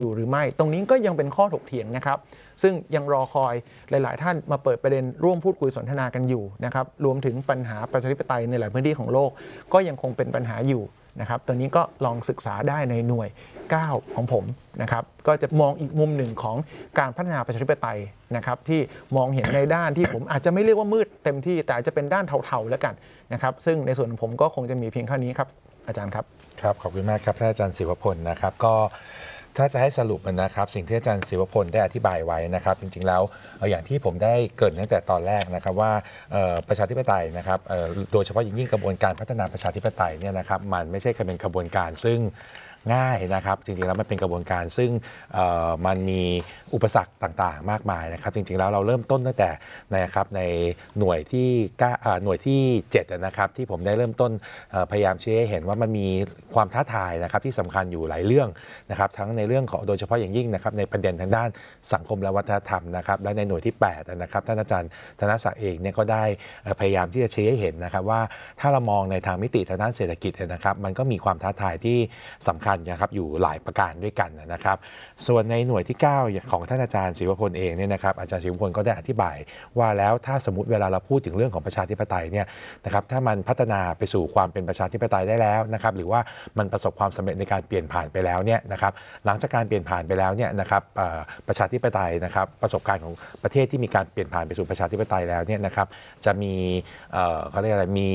อยู่หรือไม่ตรงนี้ก็ยังเป็นข้อถกเถียงนะครับซึ่งยังรอคอยหลายๆท่านมาเปิดประเด็นร่วมพูดคุยสนทนากันอยู่นะครับรวมถึงปัญหาประชาธิปไตยในหลายพื้นที่ของโลกก็ยังคงเป็นปัญหาอยู่นะครับตัวนี้ก็ลองศึกษาได้ในหน่วย9ของผมนะครับก็จะมองอีกมุมหนึ่งของการพัฒนาประชาธิปไตยนะครับที่มองเห็นในด้านที่ผมอาจจะไม่เรียกว่ามืดเต็มที่แต่จะเป็นด้านเทาๆแล้วกันนะครับซึ่งในส่วนของผมก็คงจะมีเพียงเท่านี้ครับอาจารย์ครับครับขอบคุณมากครับท่านอาจารย์ศิวพลนะครับก็ถ้าจะให้สรุปนะครับสิ่งที่อาจารย์ศิวพลได้อธิบายไว้นะครับจริงๆแล้วอย่างที่ผมได้เกริ่นตั้งแต่ตอนแรกนะครับว่าประชาธิปไตยนะครับโดยเฉพาะยิ่งกระบวนการพัฒนาประชาธิปไตยเนี่ยนะครับมันไม่ใช่เป็นกระบวนการซึ่งง่ายนะครับจริงๆแล้วมันเป็นกระบวนการซึ่งมันมีอุปสรรคต่างๆมากมายนะครับจริงๆแล้วเราเริ่มต้นตั้งแต่นะครับในหน่วยที่7นะครับที่ผมได้เริ่มต้นพยายามชี้ให้เห็นว่ามันมีความท้าทายนะครับที่สำคัญอยู่หลายเรื่องนะครับทั้งในเรื่องของโดยเฉพาะอย่างยิ่งนะครับในประเด็นทางด้านสังคมและวัฒนธรรมนะครับและในหน่วยที่8นะครับท่านอาจารย์ธนศักดิ์เองเนี่ยก็ได้พยายามที่จะชี้ให้เห็นนะครับว่าถ้าเรามองในทางมิติทางด้านเศรษฐกิจนะครับมันก็มีความท้าทายที่สำคัญนะครับอยู่หลายประการด้วยกันนะครับส่วนในหน่วยที่9ของท่านอาจารย์ศิวพลเองเนี่ยนะครับอาจารย์ศิวพลก็ได้อธิบายว่าแล้วถ้าสมมติเวลาเราพูดถึงเรื่องของประชาธิปไตยเนี่ยนะครับถ้ามันพัฒนาไปสู่ความเป็นประชาธิปไตยได้แล้วนะครับหรือว่ามันประสบความสำเร็จในการเปลี่ยนผ่านไปแล้วเนี่ยนะครับหลังจากการเปลี่ยนผ่านไปแล้วเนี่ยนะครับประชาธิปไตยนะครับประสบการณ์ของประเทศที่มีการเปลี่ยนผ่านไปสู่ประชาธิปไตยแล้วเนี่ยนะครับจะมีเขาเรียกอะไรมี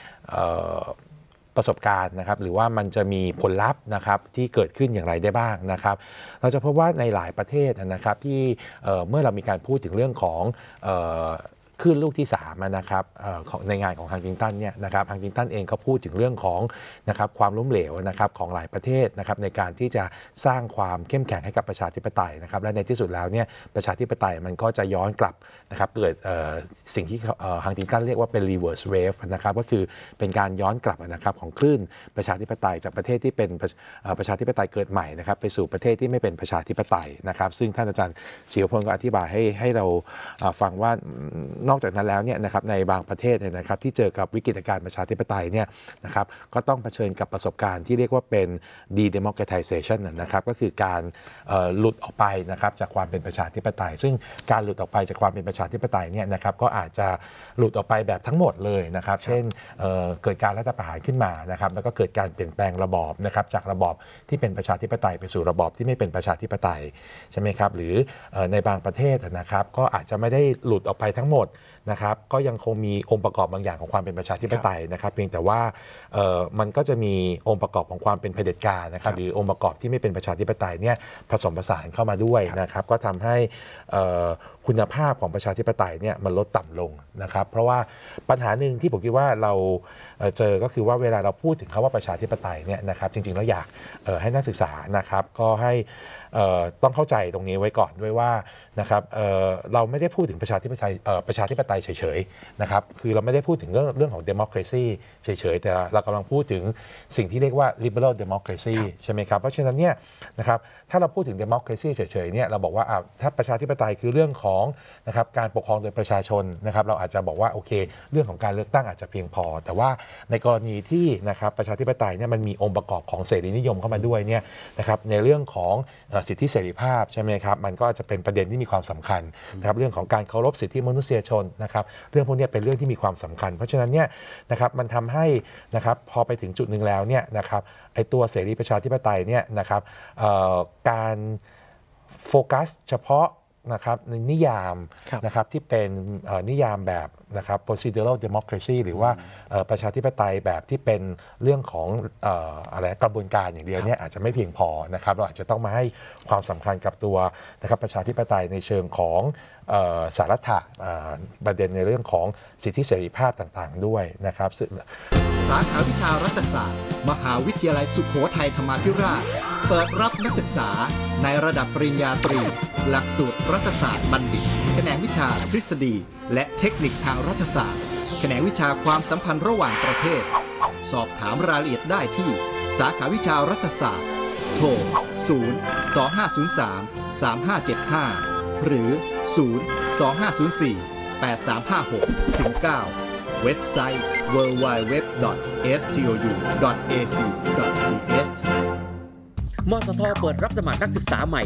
ประสบการณ์นะครับหรือว่ามันจะมีผลลัพธ์นะครับที่เกิดขึ้นอย่างไรได้บ้างนะครับเราจะพบว่าในหลายประเทศนะครับที่เมื่อเรามีการพูดถึงเรื่องของขึ้นลูกที่3นะครับของในงานของฮังติงตันเนี่ยนะครับฮังติงตันเองก็พูดถึงเรื่องของนะครับความล้มเหลวนะครับของหลายประเทศนะครับในการที่จะสร้างความเข้มแข็งให้กับประชาธิปไตยนะครับและในที่สุดแล้วเนี่ยประชาธิปไตยมันก็จะย้อนกลับนะครับเกิดสิ่งที่ฮังติงตันเรียกว่าเป็น reverse wave นะครับก็คือเป็นการย้อนกลับนะครับของคลื่นประชาธิปไตยจากประเทศที่เป็นประชาธิปไตยเกิดใหม่นะครับไปสู่ประเทศที่ไม่เป็นประชาธิปไตยนะครับซึ่งท่านอาจารย์ศิวพลก็อธิบายให้เราฟังว่านอกจากนั้นแล้วเนี่ยนะครับในบางประเทศนะครับที่เจอกับวิกฤตการณ์ประชาธิปไตยเนี่ยนะครับก็ต้องเผชิญกับประสบการณ์ที่เรียกว่าเป็น de-democratization นะครับก็คือการหลุดออกไปนะครับจากความเป็นประชาธิปไตยซึ่งการหลุดออกไปจากความเป็นประชาธิปไตยเนี่ยนะครับก็อาจจะหลุดออกไปแบบทั้งหมดเลยนะครับเช่นเกิดการรัฐประหารขึ้นมานะครับแล้วก็เกิดการเปลี่ยนแปลงระบอบนะครับจากระบอบที่เป็นประชาธิปไตยไปสู่ระบอบที่ไม่เป็นประชาธิปไตยใช่ไหมครับหรือในบางประเทศนะครับก็อาจจะไม่ได้หลุดออกไปทั้งหมดนะครับก็ยังคงมีองค์ประกอบบางอย่างของความเป็นประชาธิปไตยนะครับเพียงแต่ว่ามันก็จะมีองค์ประกอบของความเป็นเผด็จการนะครับหรือองค์ประกอบที่ไม่เป็นประชาธิปไตยเนี่ยผสมผสานเข้ามาด้วยนะครับก็ทำให้คุณภาพของประชาธิปไตยเนี่ยมันลดต่ำลงนะครับเพราะว่าปัญหาหนึ่งที่ผมคิดว่าเราเจอก็คือว่าเวลาเราพูดถึงคำว่าประชาธิปไตยเนี่ยนะครับจริงๆแล้วอยากให้นักศึกษานะครับก็ให้ต้องเข้าใจตรงนี้ไว้ก่อนด้วยว่านะครับเราไม่ได้พูดถึงประชาธิปไตยเฉยๆนะครับคือเราไม่ได้พูดถึงเรื่องของ democracy เฉยๆแต่เรากำลังพูดถึงสิ่งที่เรียกว่า liberal democracy ใช่ไหมครับเพราะฉะนั้นเนี่ยนะครับถ้าเราพูดถึง democracy เฉยๆเนี่ยเราบอกว่าถ้าประชาธิปไตยคือเรื่องของนะครับการปกครองโดยประชาชนนะครับเราอาจจะบอกว่าโอเคเรื่องของการเลือกตั้งอาจจะเพียงพอแต่ว่าในกรณีที่นะครับประชาธิปไตยเนี่ยมันมีองค์ประกอบของเสรีนิยมเข้ามาด้วยเนี่ยนะครับในเรื่องของสิทธิเสรีภาพใช่ไหมครับมันก็จะเป็นประเด็นที่มีความสำคัญนะครับเรื่องของการเคารพสิทธิมนุษยชนนะครับเรื่องพวกนี้เป็นเรื่องที่มีความสำคัญเพราะฉะนั้นเนี่ยนะครับมันทำให้นะครับพอไปถึงจุดหนึ่งแล้วเนี่ยนะครับไอตัวเสรีประชาธิปไตยเนี่ยนะครับการโฟกัสเฉพาะนะครับในนิยามนะครับที่เป็นนิยามแบบนะครับ procedural democracy หรือว่าประชาธิปไตยแบบที่เป็นเรื่องของอะไรกระบวนการอย่างเดียวเนี่ยอาจจะไม่เพียงพอนะครับเราอาจจะต้องมาให้ความสำคัญกับตัวนะครับประชาธิปไตยในเชิงของสาระประเด็นในเรื่องของสิทธิเสรีภาพต่างๆด้วยนะครับสาขาวิชารัฐศาสตร์มหาวิทยาลัยสุโขทัยธรรมาธิราชเปิดรับนักศึกษาในระดับปริญญาตรีหลักสูตรรัฐศาสตร์บัณฑิตแขนงวิชาทฤษฎีและเทคนิคทางรัฐศาสตร์แขนงวิชาความสัมพันธ์ระหว่างประเทศสอบถามรายละเอียดได้ที่สาขาวิชารัฐศาสตร์โทร 025033575 หรือ 025048356-9 เว็บไซต์ www.stou.ac.th มสทเปิดรับสมัครนักศึกษาใหม่